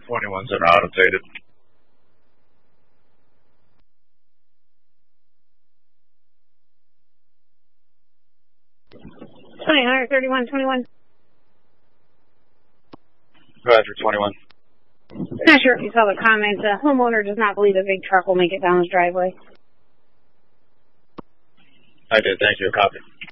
21's are out of dated. 3121. Roger, 21. Not sure if you saw the comment. The homeowner does not believe a big truck will make it down his driveway. I did, thank you. Copy.